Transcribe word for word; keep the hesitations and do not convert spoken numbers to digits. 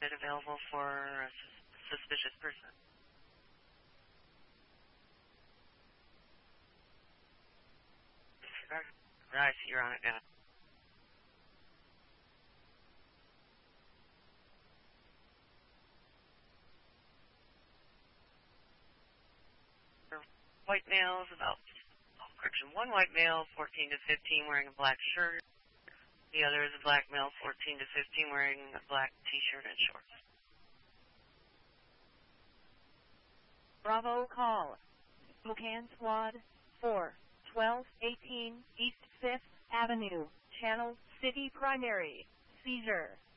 Is it available for a sus suspicious person? Right, you're on it now. White males, about, oh, correction, one white male, fourteen to fifteen, wearing a black shirt. The other is a black male, fourteen to fifteen, wearing a black t-shirt and shorts. Bravo call. Spokane Squad four, twelve eighteen East fifth Avenue, Channel City Primary. Seizure.